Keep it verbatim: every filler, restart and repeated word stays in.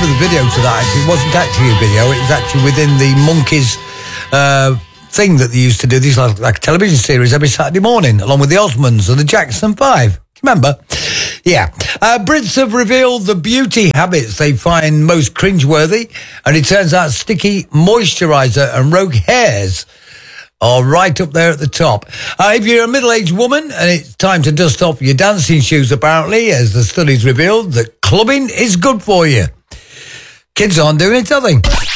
remember the video to that. Actually, it wasn't actually a video. It was actually within the Monkeys uh, thing that they used to do. These like, like a television series every Saturday morning, along with the Osmonds and the Jackson Five. Remember? Yeah. Uh, Brits have revealed the beauty habits they find most cringeworthy, and it turns out sticky moisturiser and rogue hairs are right up there at the top. Uh, if you're a middle-aged woman and it's time to dust off your dancing shoes, apparently, as the studies revealed, that clubbing is good for you. Kids aren't doing it, are they?